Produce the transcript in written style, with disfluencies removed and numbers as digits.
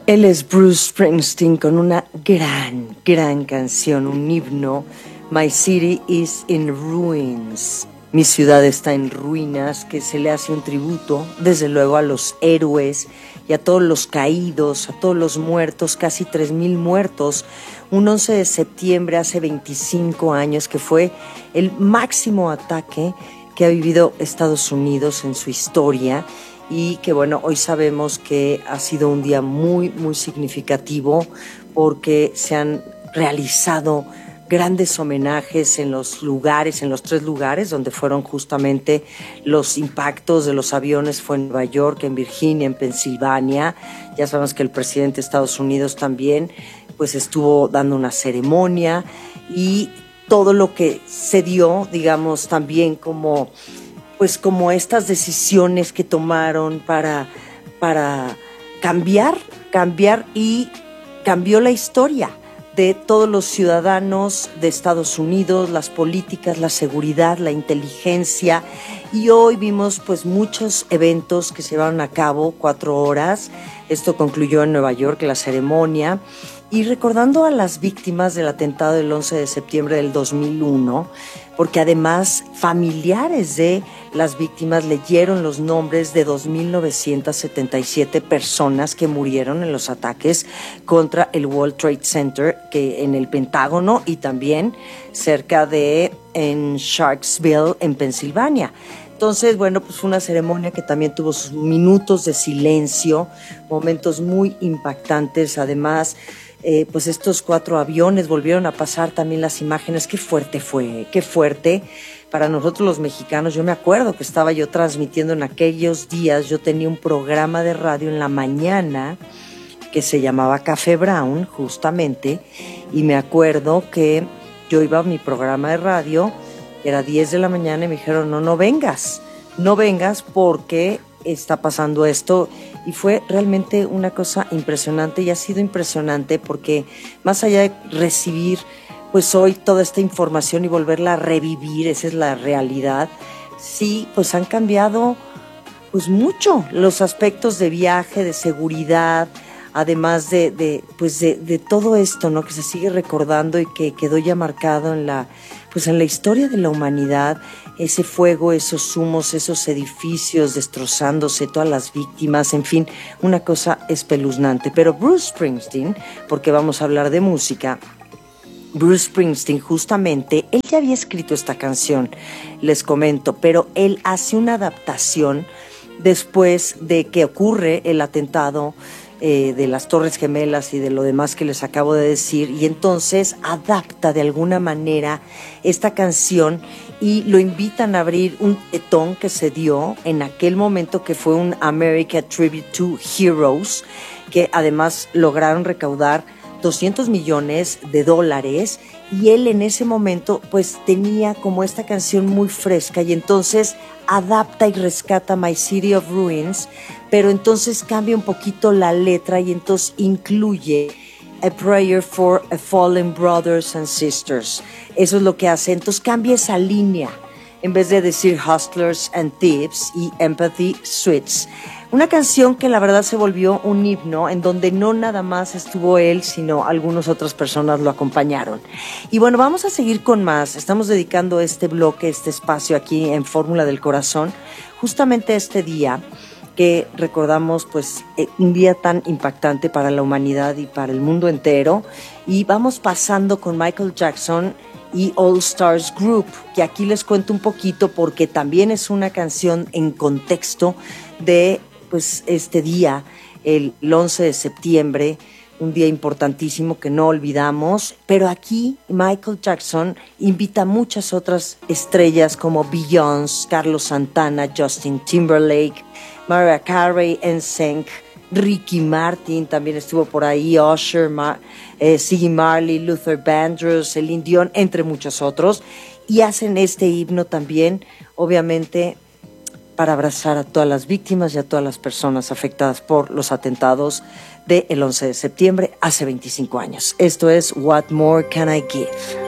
Él es Bruce Springsteen con una gran canción, un himno. My City is in Ruins. Mi ciudad está en ruinas, que se le hace un tributo, desde luego, a los héroes y a todos los caídos, a todos los muertos, casi 3,000 muertos. Un 11 de septiembre, hace 25 años, que fue el máximo ataque que ha vivido Estados Unidos en su historia. Y que bueno, hoy sabemos que ha sido un día muy significativo porque se han realizado grandes homenajes en los lugares, en los 3 lugares donde fueron justamente los impactos de los aviones. Fue en Nueva York, en Virginia, en Pensilvania. Ya sabemos que el presidente de Estados Unidos también pues estuvo dando una ceremonia, y todo lo que se dio, digamos, también como estas decisiones que tomaron para cambiar, y cambió la historia de todos los ciudadanos de Estados Unidos, las políticas, la seguridad, la inteligencia. Y hoy vimos pues muchos eventos que se llevaron a cabo, 4 horas. Esto concluyó en Nueva York, la ceremonia. Y recordando a las víctimas del atentado del 11 de septiembre del 2001, porque además familiares de las víctimas leyeron los nombres de 2,977 personas que murieron en los ataques contra el World Trade Center, que en el Pentágono, y también cerca de en Sharksville, en Pensilvania. Entonces, bueno, pues fue una ceremonia que también tuvo sus minutos de silencio, momentos muy impactantes. Además, pues estos 4 aviones volvieron a pasar también las imágenes. Qué fuerte fue, qué fuerte para nosotros los mexicanos. Yo me acuerdo que estaba yo transmitiendo en aquellos días. Yo tenía un programa de radio en la mañana que se llamaba Café Brown, justamente, y me acuerdo que yo iba a mi programa de radio, era 10 de la mañana, y me dijeron, no vengas porque está pasando esto. Y fue realmente una cosa impresionante, y ha sido impresionante porque más allá de recibir pues hoy toda esta información y volverla a revivir, esa es la realidad, sí, pues han cambiado pues mucho los aspectos de viaje, de seguridad, además de todo esto, ¿no?, que se sigue recordando y que quedó ya marcado en la historia de la humanidad. Ese fuego, esos humos, esos edificios destrozándose, todas las víctimas, en fin, una cosa espeluznante. Pero Bruce Springsteen, porque vamos a hablar de música, Bruce Springsteen, justamente, él ya había escrito esta canción, les comento, pero él hace una adaptación después de que ocurre el atentado de las Torres Gemelas y de lo demás que les acabo de decir, y entonces adapta de alguna manera esta canción y lo invitan a abrir un tetón que se dio en aquel momento, que fue un America Tribute to Heroes, que además lograron recaudar $200 millones, y él en ese momento pues tenía como esta canción muy fresca, y entonces adapta y rescata My City of Ruins, pero entonces cambia un poquito la letra y entonces incluye A Prayer for a Fallen Brothers and Sisters. Eso es lo que hace, entonces cambia esa línea, en vez de decir Hustlers and Thieves y Empathy Suites. Una canción que la verdad se volvió un himno, en donde no nada más estuvo él, sino algunas otras personas lo acompañaron. Y bueno, vamos a seguir con más. Estamos dedicando este bloque, este espacio aquí en Fórmula del Corazón, justamente este día que recordamos pues un día tan impactante para la humanidad y para el mundo entero. Y vamos pasando con Michael Jackson y All Stars Group, que aquí les cuento un poquito porque también es una canción en contexto de pues este día, el 11 de septiembre, un día importantísimo que no olvidamos. Pero aquí Michael Jackson invita a muchas otras estrellas como Beyoncé, Carlos Santana, Justin Timberlake, Mariah Carey, NSYNC, Ricky Martin también estuvo por ahí, Usher, Ziggy Marley, Luther Vandross, Celine Dion, entre muchos otros, y hacen este himno también, obviamente, para abrazar a todas las víctimas y a todas las personas afectadas por los atentados del 11 de septiembre hace 25 años. Esto es What More Can I Give?